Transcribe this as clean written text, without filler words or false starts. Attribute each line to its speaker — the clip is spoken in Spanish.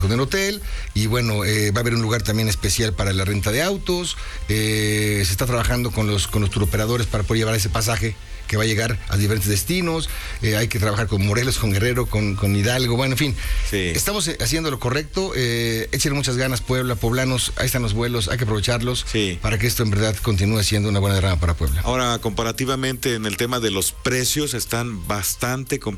Speaker 1: con el hotel, y bueno, va a haber un lugar también especial para la renta de autos. Se está trabajando con los turoperadores para poder llevar ese pasaje que va a llegar a diferentes destinos. Hay que trabajar con Morelos, con Guerrero, con Hidalgo, bueno, en fin.
Speaker 2: Sí.
Speaker 1: Estamos haciendo lo correcto. Échenle muchas ganas, Puebla, poblanos, ahí están los vuelos, hay que aprovecharlos para que esto en verdad continúe siendo una buena derrama para Puebla.
Speaker 2: Ahora, comparativamente en el tema de los precios, están bastante competitivos.